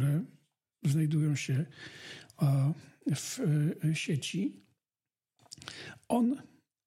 które znajdują się w sieci. On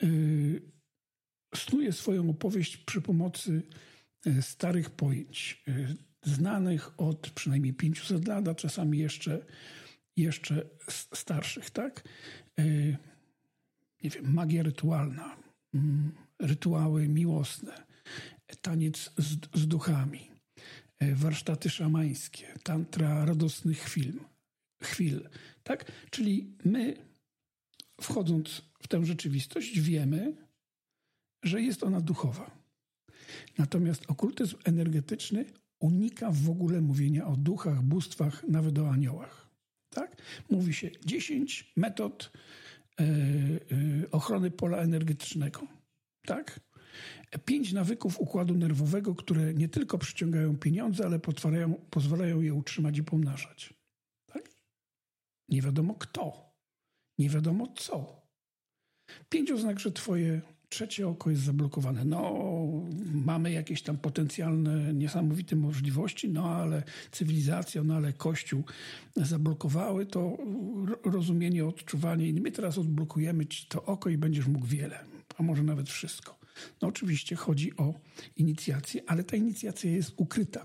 snuje swoją opowieść przy pomocy starych pojęć, znanych od przynajmniej 500 lat, a czasami jeszcze starszych, tak? Nie wiem, magia rytualna, rytuały miłosne, taniec z duchami, warsztaty szamańskie, tantra radosnych chwil, tak? Czyli my, wchodząc w tę rzeczywistość, wiemy, że jest ona duchowa. Natomiast okultyzm energetyczny unika w ogóle mówienia o duchach, bóstwach, nawet o aniołach. Tak? Mówi się 10 metod ochrony pola energetycznego. Tak? 5 nawyków układu nerwowego, które nie tylko przyciągają pieniądze, ale pozwalają je utrzymać i pomnażać. Tak? Nie wiadomo kto. Nie wiadomo co. 5 oznak, że twoje trzecie oko jest zablokowane. Mamy jakieś tam potencjalne, niesamowite możliwości, ale cywilizacja, ale Kościół zablokowały to rozumienie, odczuwanie. I my teraz odblokujemy ci to oko i będziesz mógł wiele, a może nawet wszystko. Oczywiście chodzi o inicjację, ale ta inicjacja jest ukryta.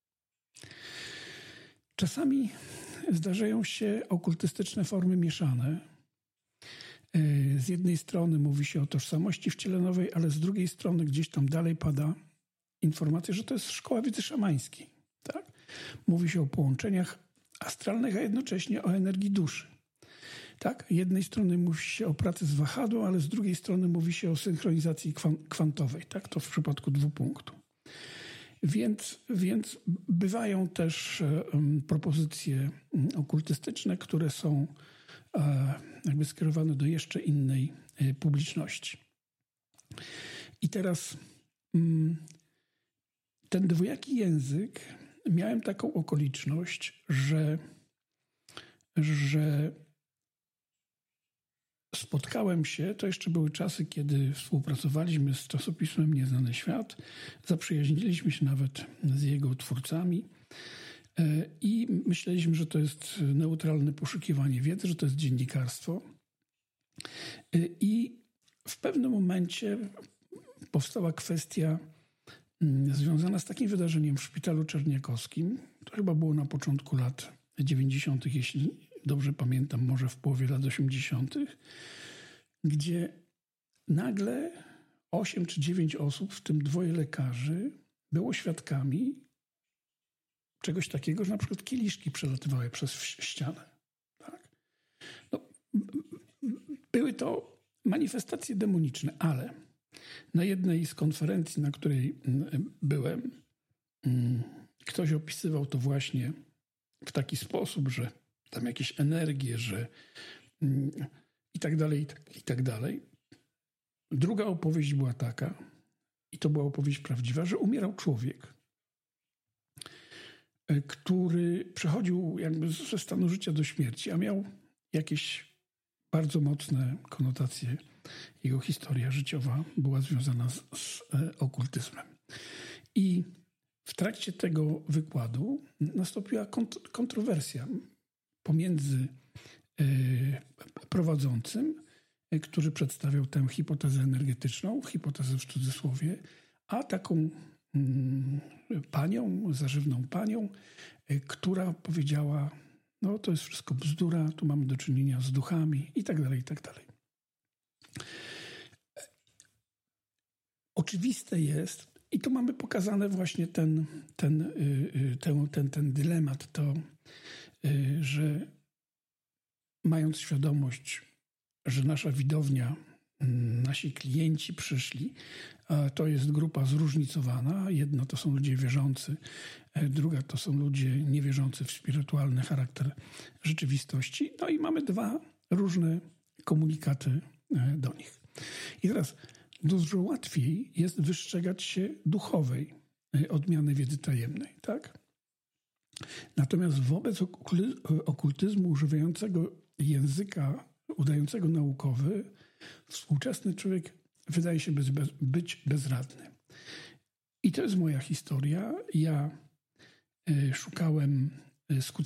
Czasami zdarzają się okultystyczne formy mieszane. Z jednej strony mówi się o tożsamości wcielenowej, ale z drugiej strony gdzieś tam dalej pada informacja, że to jest szkoła wiedzy szamańskiej. Tak? Mówi się o połączeniach astralnych, a jednocześnie o energii duszy. Tak? Z jednej strony mówi się o pracy z wahadłem, ale z drugiej strony mówi się o synchronizacji kwantowej. Tak? To w przypadku 2 punktu. Więc bywają też propozycje okultystyczne, które są jakby skierowane do jeszcze innej publiczności. I teraz ten dwojaki język, miałem taką okoliczność, że spotkałem się, to jeszcze były czasy, kiedy współpracowaliśmy z czasopismem Nieznany Świat, zaprzyjaźniliśmy się nawet z jego twórcami i myśleliśmy, że to jest neutralne poszukiwanie wiedzy, że to jest dziennikarstwo. I w pewnym momencie powstała kwestia związana z takim wydarzeniem w szpitalu czerniakowskim. To chyba było na początku lat 90., jeśli dobrze pamiętam, może w połowie lat 80., gdzie nagle 8 czy 9 osób, w tym 2 lekarzy, było świadkami czegoś takiego, że na przykład kieliszki przelatywały przez ścianę. Tak? Były to manifestacje demoniczne, ale na jednej z konferencji, na której byłem, ktoś opisywał to właśnie w taki sposób, że tam jakieś energie, że i tak dalej, i tak dalej. Druga opowieść była taka, i to była opowieść prawdziwa, że umierał człowiek, który przechodził jakby ze stanu życia do śmierci, a miał jakieś bardzo mocne konotacje. Jego historia życiowa była związana z okultyzmem. I w trakcie tego wykładu nastąpiła kontrowersja pomiędzy prowadzącym, który przedstawiał tę hipotezę energetyczną, hipotezę w cudzysłowie, a taką panią, zażywną panią, która powiedziała, to jest wszystko bzdura, tu mamy do czynienia z duchami i tak dalej, i tak dalej. Oczywiste jest, i tu mamy pokazane właśnie ten dylemat, to, że mając świadomość, że nasza widownia, nasi klienci przyszli, to jest grupa zróżnicowana. Jedna to są ludzie wierzący, druga to są ludzie niewierzący w spirytualny charakter rzeczywistości. I mamy 2 różne komunikaty do nich. I teraz dużo łatwiej jest wystrzegać się duchowej odmiany wiedzy tajemnej, tak? Natomiast wobec okultyzmu używającego języka udającego naukowy, współczesny człowiek wydaje się być bezradny. I to jest moja historia. Ja szukałem